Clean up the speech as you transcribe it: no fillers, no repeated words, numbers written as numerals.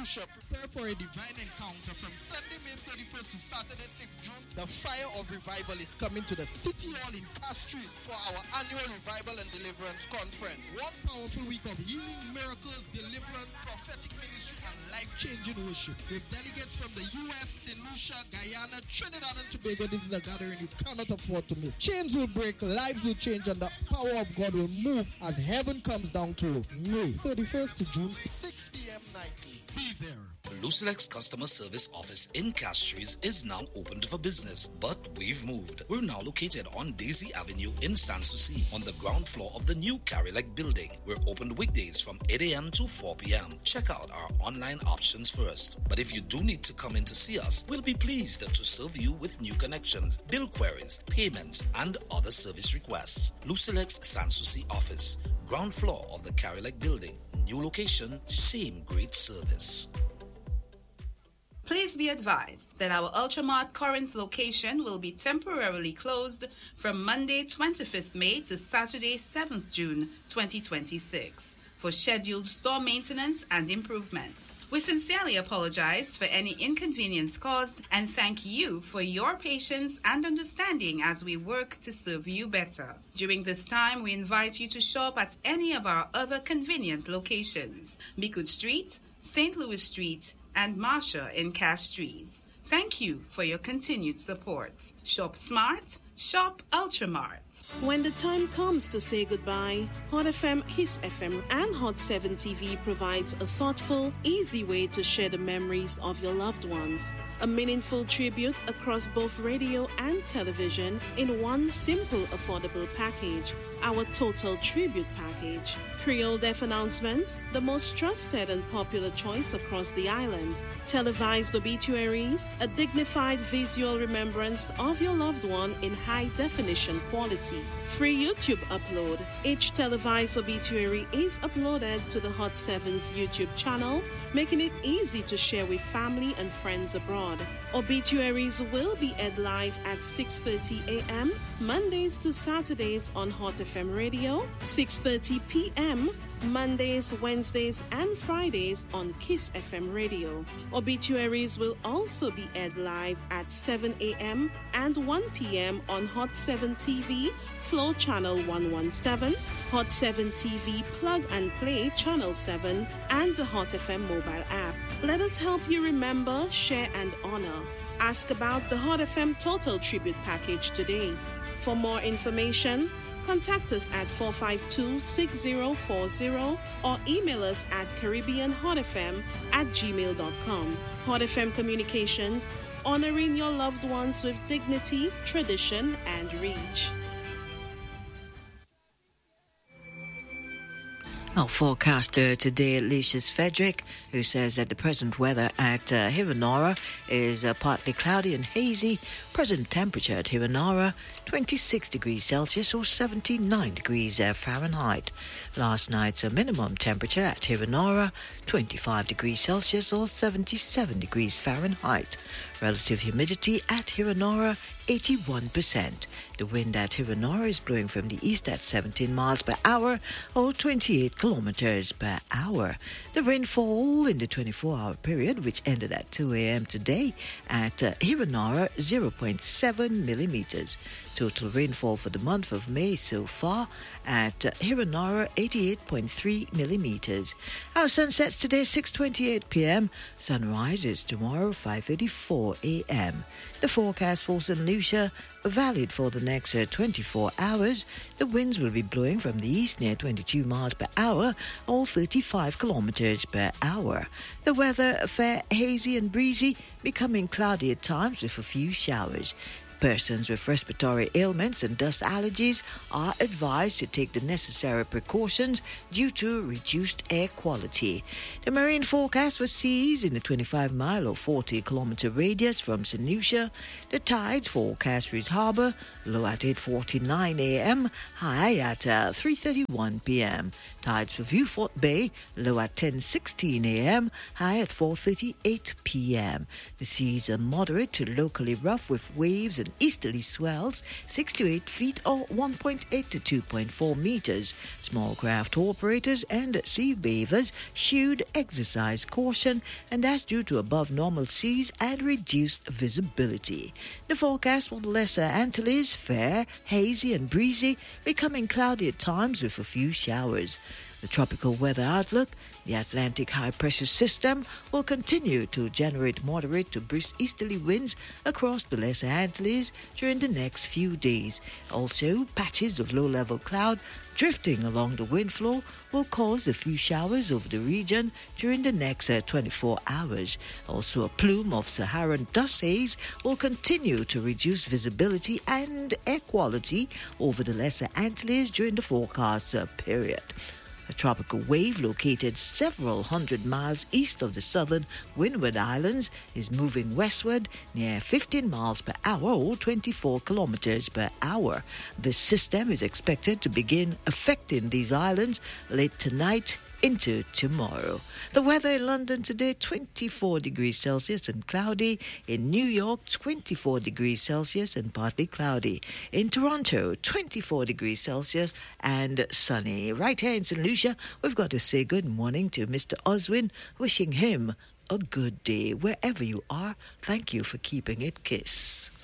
Lucia, prepare for a divine encounter from Sunday, May 31st to Saturday, 6th June. The fire of revival is coming to the City Hall in Castries for our annual Revival and Deliverance Conference. One powerful week of healing, miracles, deliverance, prophetic ministry, and life-changing worship. With delegates from the U.S., St. Lucia, Guyana, Trinidad, and Tobago, this is a gathering you cannot afford to miss. Chains will break, lives will change, and the power of God will move as heaven comes down to May 31st to June 6 p.m. nightly. Be there. Lucilex Customer Service Office in Castries is now opened for business, but we've moved. We're now located on Daisy Avenue in Sanssouci on the ground floor of the new Carilac building. We're open weekdays from 8 a.m. to 4 p.m. Check out our online options first. But if you do need to come in to see us, we'll be pleased to serve you with new connections, bill queries, payments, and other service requests. Lucilex Sanssouci Office, ground floor of the Carilac building. New location, same great service. Please be advised that our Ultramart Corinth location will be temporarily closed from Monday 25th May to Saturday 7th June 2026 for scheduled store maintenance and improvements. We sincerely apologize for any inconvenience caused and thank you for your patience and understanding as we work to serve you better. During this time, we invite you to shop at any of our other convenient locations: Bicoud Street, St. Louis Street, and Marsha in Castries. Thank you for your continued support. Shop smart, shop Ultramart. When the time comes to say goodbye, Hot FM, Kiss FM, and Hot 7 TV provides a thoughtful, easy way to share the memories of your loved ones. A meaningful tribute across both radio and television in one simple, affordable package. Our Total Tribute Package. Creole Deaf Announcements, the most trusted and popular choice across the island. Televised obituaries, a dignified visual remembrance of your loved one in high-definition quality. Free YouTube upload. Each televised obituary is uploaded to the Hot 7's YouTube channel, making it easy to share with family and friends abroad. Obituaries will be aired live at 6:30 a.m. Mondays to Saturdays on Hot FM Radio, 6:30 p.m. Mondays, Wednesdays, and Fridays on Kiss FM Radio. Obituaries will also be aired live at 7 a.m. and 1 p.m. on Hot 7 TV, Flow Channel 117, Hot 7 TV Plug and Play Channel 7, and the Hot FM mobile app. Let us help you remember, share, and honor. Ask about the Hot FM Total Tribute Package today. For more information, contact us at 452-6040 or email us at caribbeanhotfm@gmail.com. Hot FM Communications, honoring your loved ones with dignity, tradition, and reach. Our forecaster today, Lucius Frederick, who says that the present weather at Herenora is partly cloudy and hazy. Present temperature at Herenora, 26 degrees Celsius or 79 degrees Fahrenheit. Last night's minimum temperature at Herenora, 25 degrees Celsius or 77 degrees Fahrenheit. Relative humidity at Herenora, 81%. The wind at Herenora is blowing from the east at 17 miles per hour or 28 kilometers per hour. The rainfall in the 24-hour period, which ended at 2 a.m. today at Herenora, 0.7 millimeters. Total rainfall for the month of May so far at Herenora, 88.3 millimeters. Our sun sets today 6:28 p.m. Sun rises tomorrow 5:34 a.m. The forecast for St. Lucia, valid for the next 24 hours. The winds will be blowing from the east near 22 miles per hour or 35 kilometers per hour. The weather fair, hazy and breezy, becoming cloudy at times with a few showers. Persons with respiratory ailments and dust allergies are advised to take the necessary precautions due to reduced air quality. The marine forecast for seas in the 25-mile or 40-kilometer radius from St. Lucia. The tides for Castries Harbour, low at 8:49 a.m., high at 3:31 p.m. Tides for Vieux Bay, low at 10:16 a.m., high at 4:38 p.m. The seas are moderate to locally rough with waves and easterly swells 6 to 8 feet or 1.8 to 2.4 meters. Small craft operators and sea beavers should exercise caution, and that's due to above normal seas and reduced visibility. The forecast for the Lesser Antilles: fair, hazy and breezy, becoming cloudy at times with a few showers. The tropical weather outlook: the Atlantic high-pressure system will continue to generate moderate to brisk easterly winds across the Lesser Antilles during the next few days. Also, patches of low-level cloud drifting along the wind flow will cause a few showers over the region during the next 24 hours. Also, a plume of Saharan dust haze will continue to reduce visibility and air quality over the Lesser Antilles during the forecast period. A tropical wave located several hundred miles east of the southern Windward Islands is moving westward near 15 miles per hour or 24 kilometers per hour. This system is expected to begin affecting these islands late tonight into tomorrow. The weather in London today: 24 degrees Celsius and cloudy. In New York, 24 degrees Celsius and partly cloudy. In Toronto, 24 degrees Celsius and sunny. Right here in St. Lucia, we've got to say good morning to Mr. Oswin, wishing him a good day wherever you are. Thank you for keeping it KISS.